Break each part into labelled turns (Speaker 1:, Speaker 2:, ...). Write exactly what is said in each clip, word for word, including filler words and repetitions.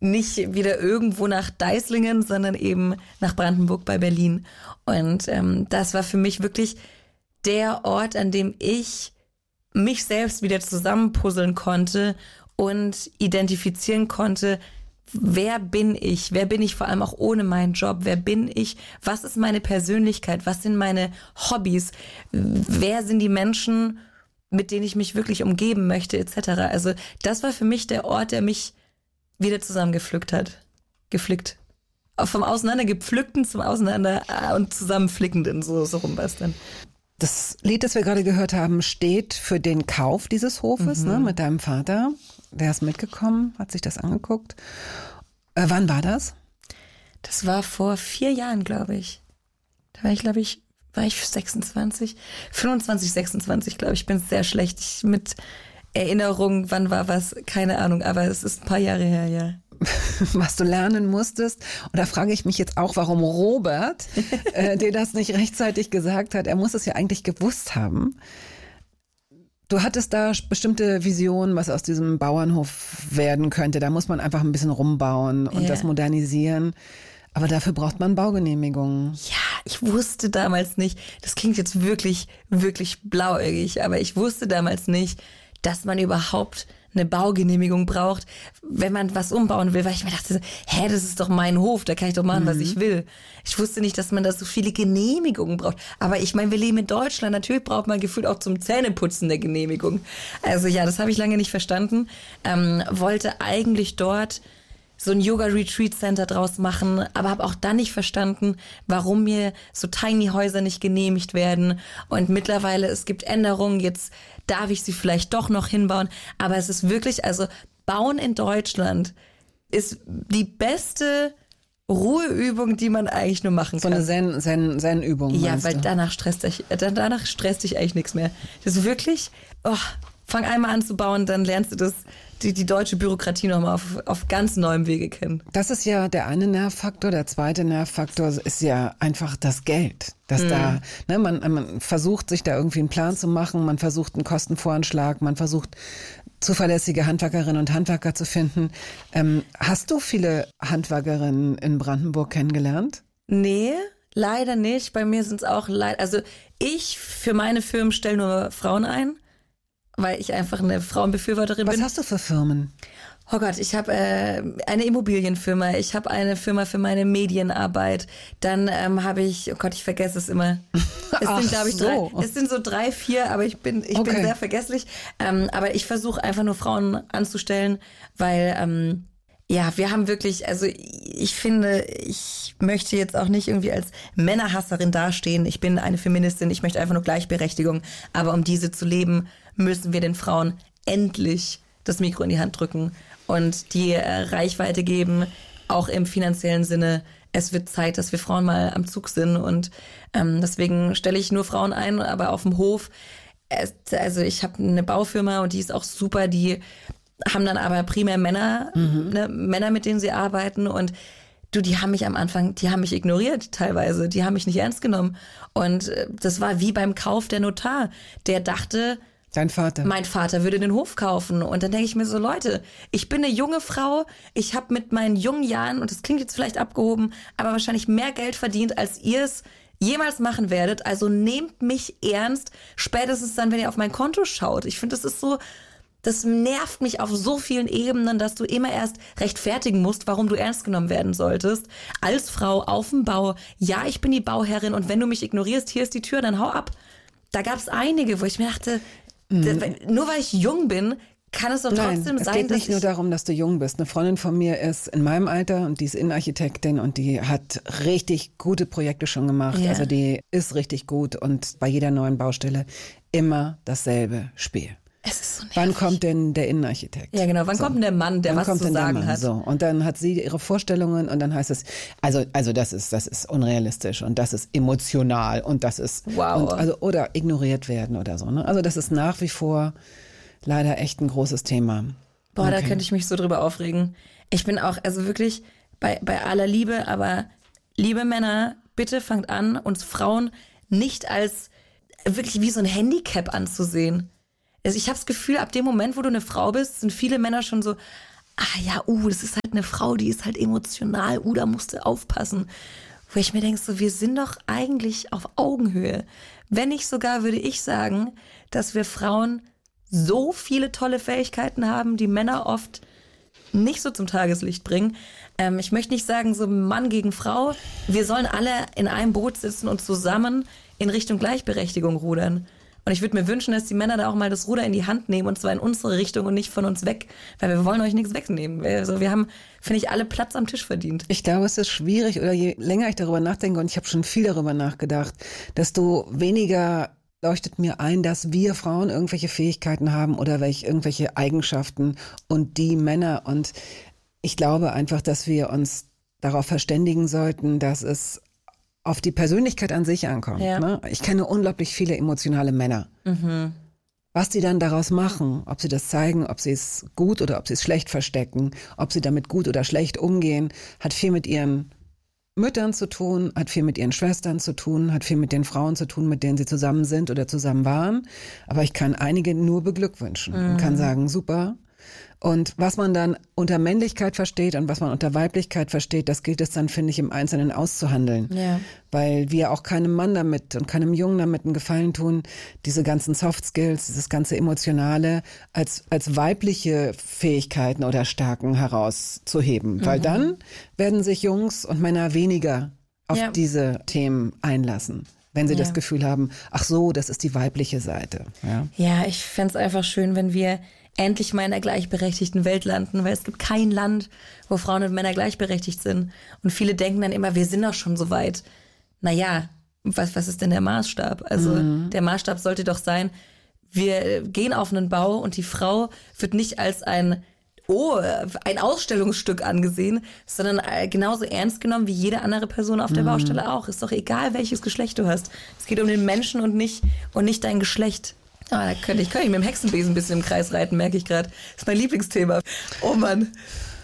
Speaker 1: nicht wieder irgendwo nach Deislingen, sondern eben nach Brandenburg bei Berlin. Und ähm, das war für mich wirklich der Ort, an dem ich mich selbst wieder zusammenpuzzeln konnte und identifizieren konnte, wer bin ich? Wer bin ich vor allem auch ohne meinen Job? Wer bin ich? Was ist meine Persönlichkeit? Was sind meine Hobbys? Wer sind die Menschen, mit denen ich mich wirklich umgeben möchte, et cetera. Also das war für mich der Ort, der mich wieder zusammengepflückt hat. Geflickt. Vom Auseinandergepflückten zum Auseinander- und Zusammenflickenden, so, so rum war es dann.
Speaker 2: Das Lied, das wir gerade gehört haben, steht für den Kauf dieses Hofes, mhm. ne, mit deinem Vater. Der ist mitgekommen, hat sich das angeguckt. Äh, wann war das?
Speaker 1: Das war vor vier Jahren, glaube ich. Da war ich, glaube ich, war ich sechsundzwanzig, fünfundzwanzig, sechsundzwanzig, glaube ich. Ich bin sehr schlecht ich, mit Erinnerungen, wann war was, keine Ahnung, aber es ist ein paar Jahre her, ja.
Speaker 2: Was du lernen musstest. Und da frage ich mich jetzt auch, warum Robert äh, dir das nicht rechtzeitig gesagt hat. Er muss es ja eigentlich gewusst haben. Du hattest da bestimmte Visionen, was aus diesem Bauernhof werden könnte. Da muss man einfach ein bisschen rumbauen und ja. das modernisieren. Aber dafür braucht man Baugenehmigungen.
Speaker 1: Ja, ich wusste damals nicht, das klingt jetzt wirklich, wirklich blauäugig, aber ich wusste damals nicht, dass man überhaupt eine Baugenehmigung braucht, wenn man was umbauen will, weil ich mir dachte, hä, das ist doch mein Hof, da kann ich doch machen, mhm. was ich will. Ich wusste nicht, dass man da so viele Genehmigungen braucht. Aber ich meine, wir leben in Deutschland, natürlich braucht man gefühlt auch zum Zähneputzen eine Genehmigung. Also ja, das habe ich lange nicht verstanden. Ähm, wollte eigentlich dort so ein Yoga-Retreat-Center draus machen, aber habe auch dann nicht verstanden, warum mir so Tiny-Häuser nicht genehmigt werden. Und mittlerweile, es gibt Änderungen, jetzt darf ich sie vielleicht doch noch hinbauen. Aber es ist wirklich, also Bauen in Deutschland ist die beste Ruheübung, die man eigentlich nur machen kann.
Speaker 2: So eine Zen, Zen, Zen-Übung.
Speaker 1: Ja, weil du? danach stresst dich, danach stresst dich eigentlich nichts mehr. Das ist wirklich, oh, fang einmal an zu bauen, dann lernst du das, die, die deutsche Bürokratie nochmal auf, auf ganz neuem Wege kennen.
Speaker 2: Das ist ja der eine Nervfaktor. Der zweite Nervfaktor ist ja einfach das Geld. Dass mhm. da, ne, man, man versucht, sich da irgendwie einen Plan zu machen, man versucht einen Kostenvoranschlag, man versucht, zuverlässige Handwerkerinnen und Handwerker zu finden. Ähm, hast du viele Handwerkerinnen in Brandenburg kennengelernt?
Speaker 1: Nee, leider nicht. Bei mir sind es auch leider, also ich für meine Firmen stelle nur Frauen ein, weil ich einfach eine Frauenbefürworterin
Speaker 2: Was
Speaker 1: bin.
Speaker 2: Was hast du für Firmen?
Speaker 1: Oh Gott, ich habe äh, eine Immobilienfirma, ich habe eine Firma für meine Medienarbeit, dann ähm, habe ich, oh Gott, ich vergesse es immer. Es
Speaker 2: Ach
Speaker 1: sind, glaube ich,
Speaker 2: so.
Speaker 1: drei, es sind so drei, vier, aber ich bin, ich
Speaker 2: Okay.
Speaker 1: bin sehr vergesslich. Ähm, aber ich versuche einfach nur Frauen anzustellen, weil ähm, ja, wir haben wirklich, also ich finde, ich möchte jetzt auch nicht irgendwie als Männerhasserin dastehen. Ich bin eine Feministin, ich möchte einfach nur Gleichberechtigung. Aber um diese zu leben, müssen wir den Frauen endlich das Mikro in die Hand drücken und die äh, Reichweite geben, auch im finanziellen Sinne. Es wird Zeit, dass wir Frauen mal am Zug sind und ähm, deswegen stelle ich nur Frauen ein, aber auf dem Hof. Es, also ich habe eine Baufirma und die ist auch super, die haben dann aber primär Männer, mhm. ne, Männer, mit denen sie arbeiten und du, die haben mich am Anfang, die haben mich ignoriert teilweise, die haben mich nicht ernst genommen und äh, das war wie beim Kauf der Notar, der dachte,
Speaker 2: Dein Vater.
Speaker 1: Mein Vater würde den Hof kaufen. Und dann denke ich mir so, Leute, ich bin eine junge Frau, ich habe mit meinen jungen Jahren, und das klingt jetzt vielleicht abgehoben, aber wahrscheinlich mehr Geld verdient, als ihr es jemals machen werdet. Also nehmt mich ernst, spätestens dann, wenn ihr auf mein Konto schaut. Ich finde, das ist so, das nervt mich auf so vielen Ebenen, dass du immer erst rechtfertigen musst, warum du ernst genommen werden solltest. Als Frau auf dem Bau, ja, ich bin die Bauherrin und wenn du mich ignorierst, hier ist die Tür, dann hau ab. Da gab es einige, wo ich mir dachte, nur weil ich jung bin, kann es doch trotzdem
Speaker 2: Nein,
Speaker 1: sein,
Speaker 2: es geht
Speaker 1: dass
Speaker 2: nicht nur darum, dass du jung bist. Eine Freundin von mir ist in meinem Alter und die ist Innenarchitektin und die hat richtig gute Projekte schon gemacht.
Speaker 1: Ja.
Speaker 2: Also die ist richtig gut und bei jeder neuen Baustelle immer dasselbe Spiel.
Speaker 1: Es ist so nervig.
Speaker 2: Wann kommt denn der Innenarchitekt?
Speaker 1: Ja, genau. Wann
Speaker 2: so.
Speaker 1: kommt denn der Mann, der
Speaker 2: Wann
Speaker 1: was
Speaker 2: kommt
Speaker 1: zu
Speaker 2: denn der
Speaker 1: sagen
Speaker 2: Mann?
Speaker 1: hat?
Speaker 2: So. Und dann hat sie ihre Vorstellungen und dann heißt es, also, also das ist, das ist unrealistisch und das ist emotional und das ist,
Speaker 1: Wow.
Speaker 2: und, also, oder ignoriert werden oder so. Ne? Also das ist nach wie vor leider echt ein großes Thema.
Speaker 1: Boah,
Speaker 2: Okay.
Speaker 1: da könnte ich mich so drüber aufregen. Ich bin auch, also wirklich bei, bei aller Liebe, aber liebe Männer, bitte fangt an, uns Frauen nicht als wirklich wie so ein Handicap anzusehen. Also ich habe das Gefühl, ab dem Moment, wo du eine Frau bist, sind viele Männer schon so, ah ja, uh, das ist halt eine Frau, die ist halt emotional, uh, da musst du aufpassen. Wo ich mir denke, so, wir sind doch eigentlich auf Augenhöhe. Wenn nicht sogar, würde ich sagen, dass wir Frauen so viele tolle Fähigkeiten haben, die Männer oft nicht so zum Tageslicht bringen. Ähm, ich möchte nicht sagen, so Mann gegen Frau. Wir sollen alle in einem Boot sitzen und zusammen in Richtung Gleichberechtigung rudern. Und ich würde mir wünschen, dass die Männer da auch mal das Ruder in die Hand nehmen und zwar in unsere Richtung und nicht von uns weg. Weil wir wollen euch nichts wegnehmen. Also wir haben, finde ich, alle Platz am Tisch verdient.
Speaker 2: Ich glaube, es ist schwierig, oder je länger ich darüber nachdenke, und ich habe schon viel darüber nachgedacht, desto weniger leuchtet mir ein, dass wir Frauen irgendwelche Fähigkeiten haben oder welche, irgendwelche Eigenschaften und die Männer. Und ich glaube einfach, dass wir uns darauf verständigen sollten, dass es auf die Persönlichkeit an sich ankommt.
Speaker 1: Ja.
Speaker 2: Ne? Ich kenne unglaublich viele emotionale Männer.
Speaker 1: Mhm.
Speaker 2: Was die dann daraus machen, ob sie das zeigen, ob sie es gut oder ob sie es schlecht verstecken, ob sie damit gut oder schlecht umgehen, hat viel mit ihren Müttern zu tun, hat viel mit ihren Schwestern zu tun, hat viel mit den Frauen zu tun, mit denen sie zusammen sind oder zusammen waren. Aber ich kann einige nur beglückwünschen
Speaker 1: Mhm.
Speaker 2: und kann sagen, super. Und was man dann unter Männlichkeit versteht und was man unter Weiblichkeit versteht, das gilt es dann, finde ich, im Einzelnen auszuhandeln.
Speaker 1: Ja.
Speaker 2: Weil wir auch keinem Mann damit und keinem Jungen damit einen Gefallen tun, diese ganzen Soft Skills, dieses ganze Emotionale als, als weibliche Fähigkeiten oder Stärken herauszuheben. Mhm. Weil dann werden sich Jungs und Männer weniger auf
Speaker 1: Ja.
Speaker 2: diese Themen einlassen. Wenn sie
Speaker 1: Ja.
Speaker 2: das Gefühl haben, ach so, das ist die weibliche Seite. Ja,
Speaker 1: Ja, ich fände es einfach schön, wenn wir endlich mal in einer gleichberechtigten Welt landen, weil es gibt kein Land, wo Frauen und Männer gleichberechtigt sind. Und viele denken dann immer, wir sind doch schon so weit. Naja, was, was ist denn der Maßstab? Also mhm. der Maßstab sollte doch sein, wir gehen auf einen Bau und die Frau wird nicht als ein oh, ein Ausstellungsstück angesehen, sondern genauso ernst genommen wie jede andere Person auf der mhm. Baustelle auch. Ist doch egal, welches Geschlecht du hast. Es geht um den Menschen und nicht, und nicht dein Geschlecht. Ah, da könnte ich, könnte ich mit dem Hexenbesen ein bisschen im Kreis reiten, merke ich gerade. Das ist mein Lieblingsthema. Oh Mann.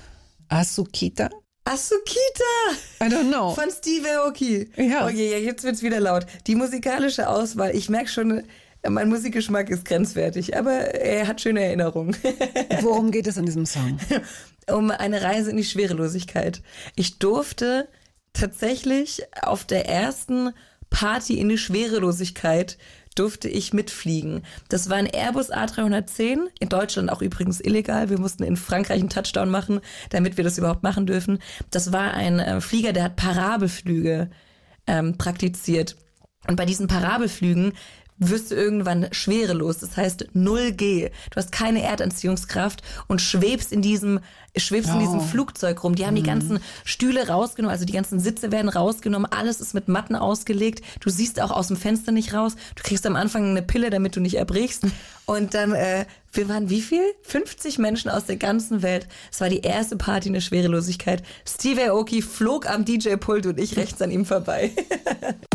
Speaker 2: Asukita?
Speaker 1: Asukita!
Speaker 2: I don't know.
Speaker 1: Von Steve Aoki.
Speaker 2: Ja.
Speaker 1: Okay, jetzt wird's wieder laut. Die musikalische Auswahl, ich merke schon, mein Musikgeschmack ist grenzwertig, aber er hat schöne Erinnerungen.
Speaker 2: Worum geht es in diesem Song?
Speaker 1: Um eine Reise in die Schwerelosigkeit. Ich durfte tatsächlich auf der ersten Party in die Schwerelosigkeit durfte ich mitfliegen. Das war ein Airbus A dreihundertzehn, in Deutschland auch übrigens illegal. Wir mussten in Frankreich einen Touchdown machen, damit wir das überhaupt machen dürfen. Das war ein äh, Flieger, der hat Parabelflüge ähm, praktiziert. Und bei diesen Parabelflügen wirst du irgendwann schwerelos, das heißt null G. Du hast keine Erdanziehungskraft und schwebst in diesem, schwebst oh. in diesem Flugzeug rum. Die haben mhm. die ganzen Stühle rausgenommen, also die ganzen Sitze werden rausgenommen, alles ist mit Matten ausgelegt. Du siehst auch aus dem Fenster nicht raus. Du kriegst am Anfang eine Pille, damit du nicht erbrichst. Und dann, äh, wir waren wie viel? fünfzig Menschen aus der ganzen Welt. Es war die erste Party in der Schwerelosigkeit. Steve Aoki flog am D J-Pult und ich rechts an ihm vorbei.